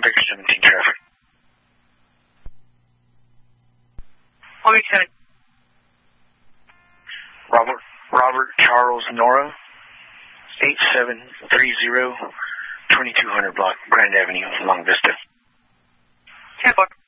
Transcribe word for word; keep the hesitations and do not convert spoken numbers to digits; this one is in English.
Victor seventeen traffic. One week seven. Robert, Robert Charles Nora, eight seven three zero, twenty-two hundred block, Grand Avenue, Long Vista. ten four.